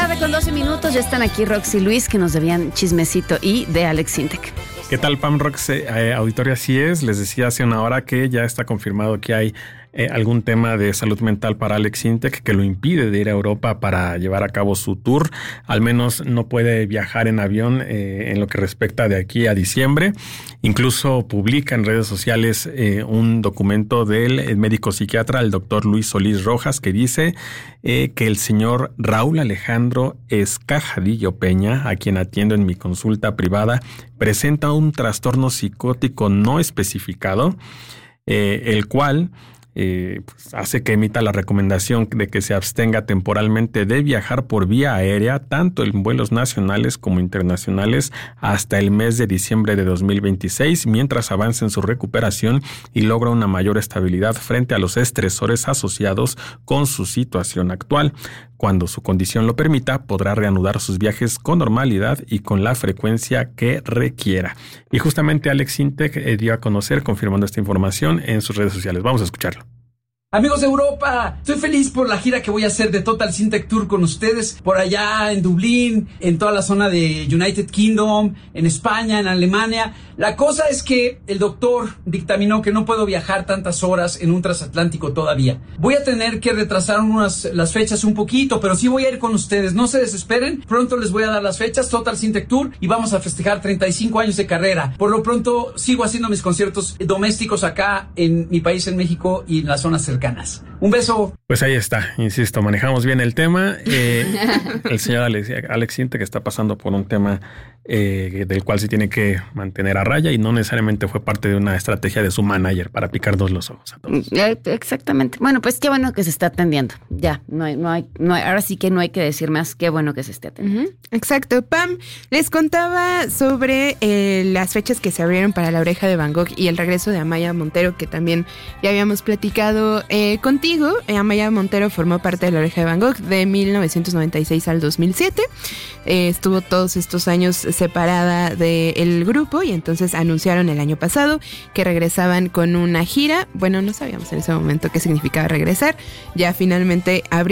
6:12, ya están aquí Roxy y Luis, que nos debían chismecito y de Alex Sintek. ¿Qué tal, Pam, Roxy? Auditorio, así es. Les decía hace una hora que ya está confirmado que hay algún tema de salud mental para Alex Sintek que lo impide de ir a Europa para llevar a cabo su tour. Al menos no puede viajar en avión en lo que respecta de aquí a diciembre. Incluso publica en redes sociales un documento del médico psiquiatra, el doctor Luis Solís Rojas, que dice que el señor Raúl Alejandro Escajadillo Peña, a quien atiendo en mi consulta privada, presenta un trastorno psicótico no especificado, el cual hace que emita la recomendación de que se abstenga temporalmente de viajar por vía aérea, tanto en vuelos nacionales como internacionales, hasta el mes de diciembre de 2026, mientras avanza en su recuperación y logra una mayor estabilidad frente a los estresores asociados con su situación actual. Cuando su condición lo permita, podrá reanudar sus viajes con normalidad y con la frecuencia que requiera. Y justamente Alex Sintek dio a conocer, confirmando esta información en sus redes sociales. Vamos a escucharlo. Amigos de Europa, estoy feliz por la gira que voy a hacer de Total Sintek Tour con ustedes por allá en Dublín, en toda la zona de United Kingdom, en España, en Alemania. La cosa es que el doctor dictaminó que no puedo viajar tantas horas en un transatlántico todavía. Voy a tener que retrasar las fechas un poquito, pero sí voy a ir con ustedes. No se desesperen, pronto les voy a dar las fechas, Total Sintek Tour, y vamos a festejar 35 años de carrera. Por lo pronto sigo haciendo mis conciertos domésticos acá en mi país, en México, y en las zonas cercanas. Un beso. Pues ahí está, insisto, manejamos bien el tema. El señor Alex Sintek está pasando por un tema del cual se tiene que mantener a raya y no necesariamente fue parte de una estrategia de su manager para picarnos los ojos a todos. Exactamente. Bueno, pues qué bueno que se está atendiendo. Ya, no hay, ahora sí que no hay que decir más, qué bueno que se esté atendiendo. Exacto. Pam, les contaba sobre las fechas que se abrieron para La Oreja de Van Gogh y el regreso de Amaya Montero, que también ya habíamos platicado contigo. Amaya Montero formó parte de La Oreja de Van Gogh de 1996 al 2007. Estuvo todos estos años separada del grupo y entonces anunciaron el año pasado que regresaban con una gira. Bueno, no sabíamos en ese momento qué significaba regresar. Ya finalmente abrieron